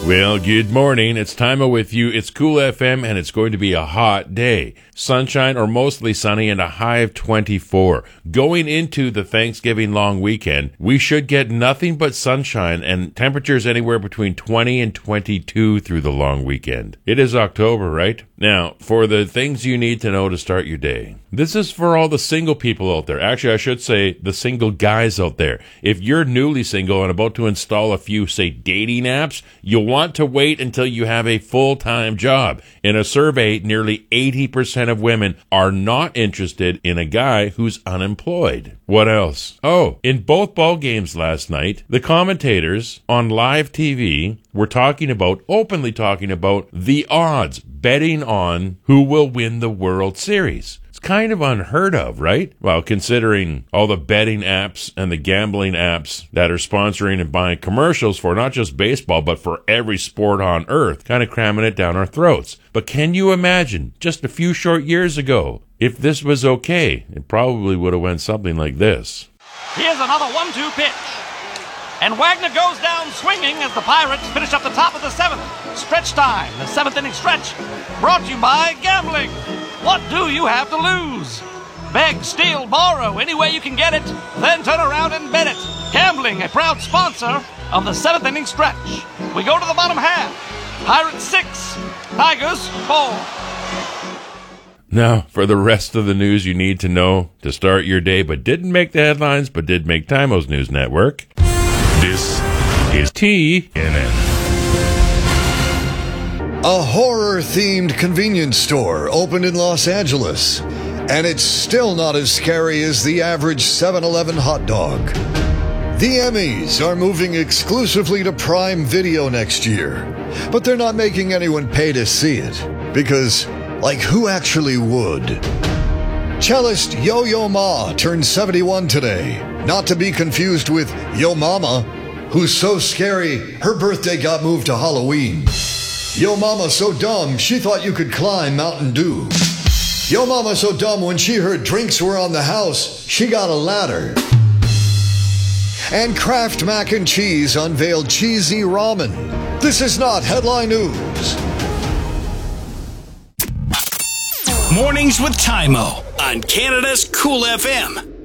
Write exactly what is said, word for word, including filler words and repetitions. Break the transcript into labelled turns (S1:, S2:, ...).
S1: Well, good morning. It's Timo with you. It's Cool F M, and it's going to be a hot day. Sunshine or mostly sunny and a high of twenty-four. Going into the Thanksgiving long weekend, we should get nothing but sunshine and temperatures anywhere between twenty and twenty-two through the long weekend. It is October, right? Now, for the things you need to know to start your day. This is for all the single people out there. Actually, I should say the single guys out there. If you're newly single and about to install a few, say, dating apps, you'll want to wait until you have a full-time job. In a survey, nearly eighty percent of women are not interested in a guy who's unemployed. What else? Oh, in both ball games last night, the commentators on live T V were talking about, openly talking about, the odds, betting on who will win the World Series. It's kind of unheard of, right? Well, considering all the betting apps and the gambling apps that are sponsoring and buying commercials for not just baseball, but for every sport on earth, kind of cramming it down our throats. But can you imagine, just a few short years ago, if this was okay, it probably would have went something like this.
S2: Here's another one two pitch. And Wagner goes down swinging as the Pirates finish up the top of the seventh. Stretch time, the seventh inning stretch. Brought to you by gambling. What do you have to lose? Beg, steal, borrow, any way you can get it, then turn around and bet it. Gambling, a proud sponsor of the seventh inning stretch. We go to the bottom half. Pirates six, Tigers four.
S1: Now, for the rest of the news you need to know to start your day, but didn't make the headlines, but did make Timo's News Network. This is T N N.
S3: A horror-themed convenience store opened in Los Angeles, and it's still not as scary as the average seven eleven hot dog. The Emmys are moving exclusively to Prime Video next year, but they're not making anyone pay to see it, because, like, who actually would? Cellist Yo-Yo Ma turned seventy-one today, not to be confused with Yo Mama, who's so scary her birthday got moved to Halloween. Yo Mama so dumb she thought you could climb Mountain Dew. Yo Mama so dumb when she heard drinks were on the house, she got a ladder. And Kraft Mac and Cheese unveiled cheesy ramen. This is not headline news.
S4: Mornings with Timo on Canada's Cool F M.